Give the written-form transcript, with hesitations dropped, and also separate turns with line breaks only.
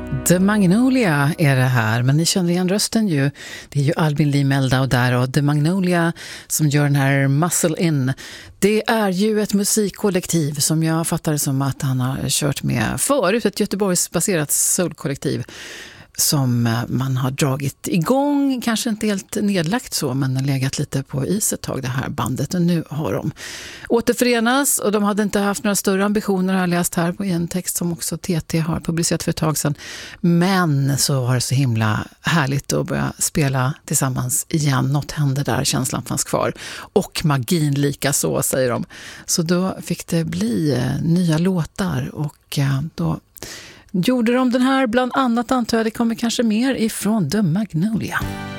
The Magnolia är det här, men ni känner igen rösten ju. Det är ju Albin Lee Meldau där och The Magnolia som gör den här Muscle In. Det är ju ett musikkollektiv som jag fattar som att han har kört med förut, ett Göteborgsbaserat soulkollektiv som man har dragit igång, kanske inte helt nedlagt så, men legat lite på is ett tag det här bandet, och nu har de återförenas och de hade inte haft några större ambitioner, har jag läst här på en text som också TT har publicerat för ett tag sedan, men så var det så himla härligt att börja spela tillsammans igen, något hände där, känslan fanns kvar och magin lika så, säger de, så då fick det bli nya låtar och då gjorde de den här bland annat, antar jag det kommer kanske mer ifrån The Magnolia.